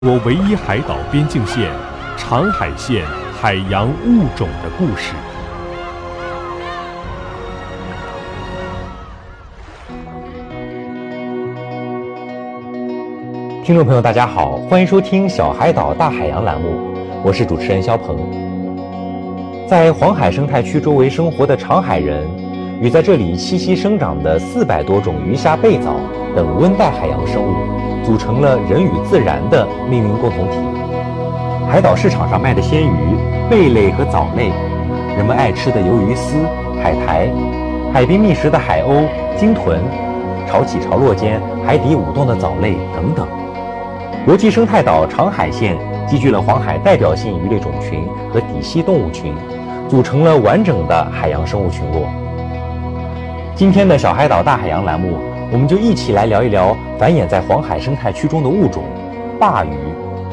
我唯一海岛边境线长海线海洋物种的故事。 听众朋友大家好，欢迎收听小海岛大海洋栏目，我是主持人肖鹏。在黄海生态区周围生活的长海人与在这里栖息生长的400多种鱼虾贝藻等温带海洋生物组成了人与自然的命运共同体。海岛市场上卖的鲜鱼、贝类和藻类，人们爱吃的鱿鱼丝、海苔，海边觅食的海鸥、鲸豚，潮起潮落间海底舞动的藻类等等。国际生态岛长海线集聚了黄海代表性鱼类种群和底栖动物群，组成了完整的海洋生物群落。今天的小海岛大海洋栏目，我们就一起来聊一聊繁衍在黄海生态区中的物种鲅鱼。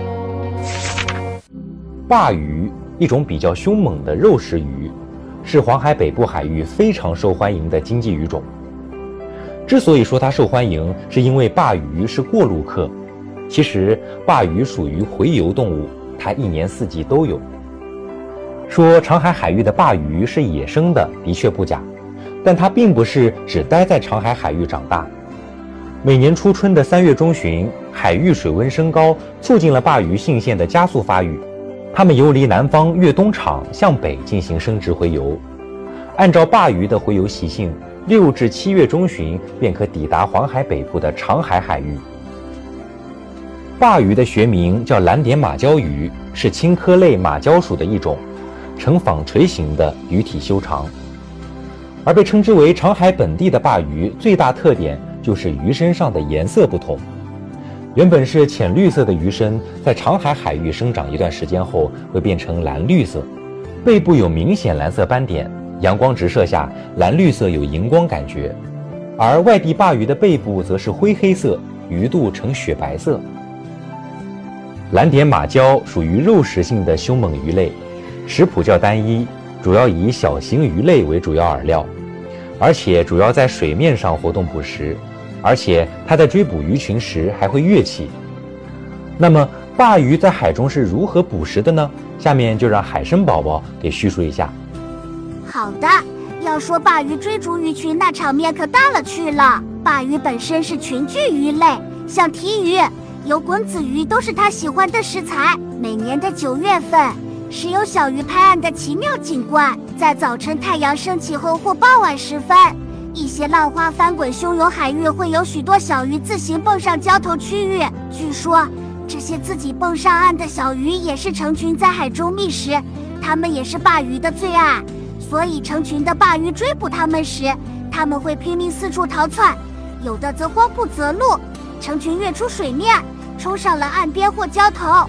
鲅鱼，一种比较凶猛的肉食鱼，是黄海北部海域非常受欢迎的经济鱼种。之所以说它受欢迎，是因为鲅鱼是过路客。其实鲅鱼属于洄游动物，它一年四季都有。说长海海域的鲅鱼是野生的，的确不假，但它并不是只待在长海海域长大。每年初春的3月中旬，海域水温升高，促进了鲅鱼性腺的加速发育，它们游离南方越冬场向北进行生殖洄游。按照鲅鱼的洄游习性，6至7月中旬便可抵达黄海北部的长海海域。鲅鱼的学名叫蓝点马鲛鱼，是青科类马鲛属的一种，呈纺锤形的，鱼体修长。而被称之为长海本地的鲅鱼，最大特点就是鱼身上的颜色不同。原本是浅绿色的鱼身，在长海海域生长一段时间后会变成蓝绿色，背部有明显蓝色斑点，阳光直射下蓝绿色有荧光感觉。而外地鲅鱼的背部则是灰黑色，鱼肚呈雪白色。蓝点马鲛属于肉食性的凶猛鱼类，食谱较单一，主要以小型鱼类为主要饵料，而且主要在水面上活动捕食，而且它在追捕鱼群时还会跃起。那么鲅鱼在海中是如何捕食的呢？下面就让海参宝宝给叙述一下。 好的，要说鲅鱼追逐鱼群，那场面可大了去了。鲅鱼本身是群居鱼类，像鲫鱼、油滚子鱼都是它喜欢的食材。每年的9月份，时有小鱼拍岸的奇妙景观。在早晨太阳升起后或傍晚时分，一些浪花翻滚汹涌海域会有许多小鱼自行蹦上礁头区域。据说这些自己蹦上岸的小鱼也是成群在海中觅食，它们也是鲅鱼的最爱。所以成群的鲅鱼追捕它们时，它们会拼命四处逃窜，有的则慌不择路，成群跃出水面，冲上了岸边或礁头。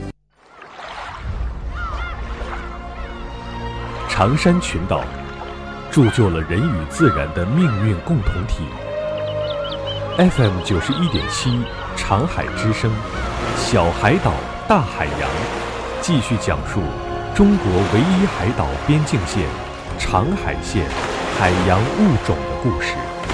长山群岛铸就了人与自然的命运共同体。 FM 91.7长海之声，小海岛大海洋，继续讲述中国唯一海岛边境线长海线海洋物种的故事。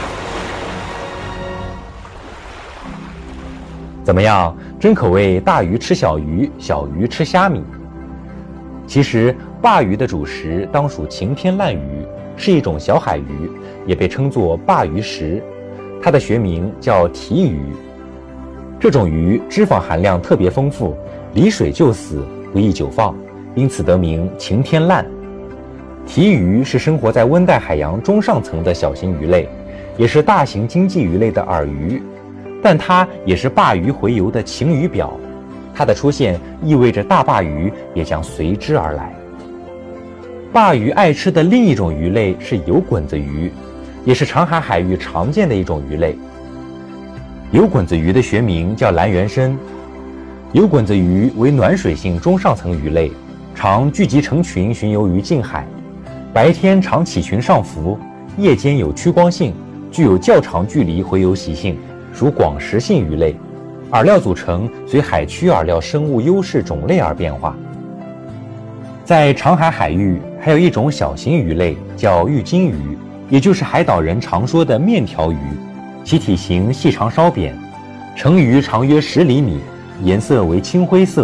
怎么样，真可谓大鱼吃小鱼，小鱼吃虾米。其实鲅鱼的主食当属晴天烂鱼，是一种小海鱼，也被称作鲅鱼石，它的学名叫蹄鱼。这种鱼脂肪含量特别丰富，离水就死，不易久放，因此得名晴天烂。蹄鱼是生活在温带海洋中上层的小型鱼类，也是大型经济鱼类的饵鱼，但它也是鲅鱼洄游的晴雨表。它的出现意味着大鲅鱼也将随之而来。鲅鱼爱吃的另一种鱼类是油滚子鱼，也是长海海域常见的一种鱼类。油滚子鱼的学名叫蓝原参。油滚子鱼为暖水性中上层鱼类，常聚集成群巡游于近海，白天常起群上浮，夜间有趋光性，具有较长距离洄游习性，属广食性鱼类。饵料组成随海区饵料生物优势种类而变化。在长海海域还有一种小型鱼类叫玉金鱼，也就是海岛人常说的面条鱼，其体型细长稍扁，成鱼长约10厘米， 颜色为青灰色